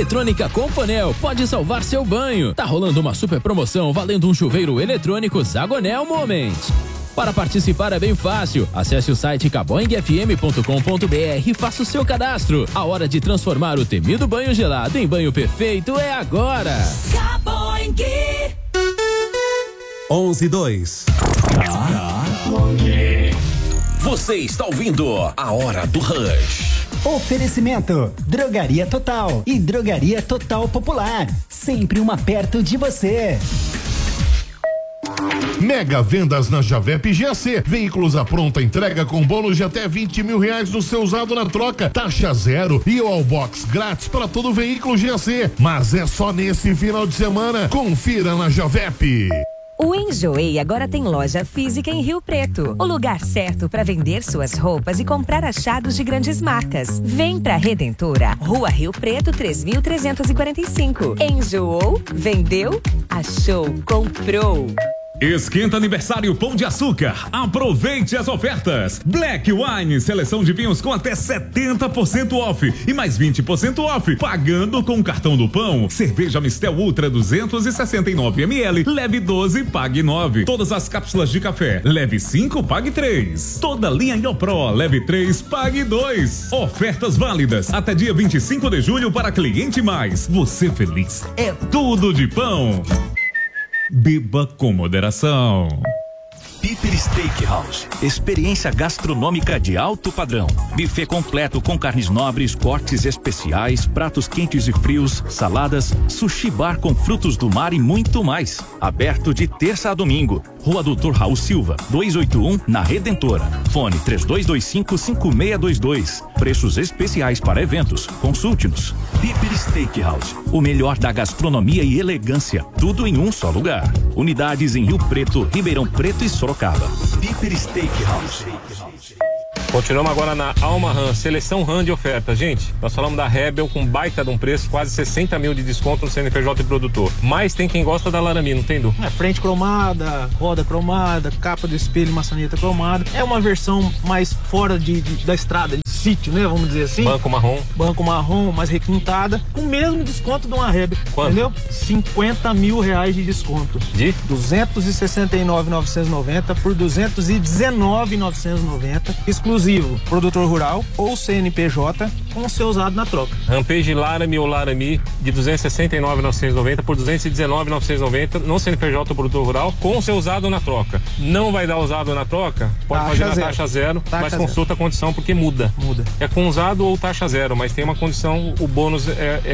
Eletrônica Companel pode salvar seu banho. Tá rolando uma super promoção valendo um chuveiro eletrônico Zagonel Moment. Para participar é bem fácil. Acesse o site caboingfm.com.br e faça o seu cadastro. A hora de transformar o temido banho gelado em banho perfeito é agora. Caboing. 11:02. Você está ouvindo a Hora do Rush. Oferecimento: Drogaria Total e Drogaria Total Popular. Sempre uma perto de você. Mega vendas na Javep GAC. Veículos à pronta entrega com bônus de até R$20 mil no seu usado na troca. Taxa zero e o Allbox grátis para todo veículo GAC. Mas é só nesse final de semana. Confira na Javep. O Enjoei agora tem loja física em Rio Preto. O lugar certo para vender suas roupas e comprar achados de grandes marcas. Vem pra Redentora, Rua Rio Preto 3345. Enjoou? Vendeu? Achou? Comprou. Esquenta aniversário Pão de Açúcar. Aproveite as ofertas. Black Wine, seleção de vinhos com até 70% off e mais 20% off, pagando com o cartão do Pão. Cerveja Mistel Ultra 269 ml, leve 12, pague 9. Todas as cápsulas de café, leve 5, pague 3. Toda linha Iopro, leve 3, pague 2. Ofertas válidas até dia 25 de julho para cliente mais. Você feliz é tudo de Pão. Beba com moderação. Piper Steakhouse, experiência gastronômica de alto padrão. Buffet completo com carnes nobres, cortes especiais, pratos quentes e frios, saladas, sushi bar com frutos do mar e muito mais. Aberto de terça a domingo. Rua Doutor Raul Silva, 281, na Redentora. Fone 3225-5622. Preços especiais para eventos. Consulte-nos. Piper Steakhouse, o melhor da gastronomia e elegância. Tudo em um só lugar. Unidades em Rio Preto, Ribeirão Preto e Sorocaba. Piper Steakhouse. Continuamos agora na Alma Ram, seleção Ram de oferta. Gente, nós falamos da Rebel com baita de um preço, quase 60 mil de desconto no CNPJ e produtor. Mas tem quem gosta da Laramie, não tem, Du? Frente cromada, roda cromada, capa do espelho, maçaneta cromada. É uma versão mais fora da estrada, de sítio, né? Vamos dizer assim. Banco marrom. Banco marrom, mais requintada, com o mesmo desconto de uma Rebel. Quanto? Entendeu? 50 mil reais de desconto. De? 269.990 por 219.990, exclusivo produtor rural ou CNPJ com seu usado na troca. Rampage Laramie ou Laramie de 269.990 por 219.990 no CNPJ ou produtor rural com seu usado na troca. Não vai dar usado na troca? Pode fazer na taxa zero, mas consulta a condição porque muda. Muda. É com usado ou taxa zero, mas tem uma condição, o bônus é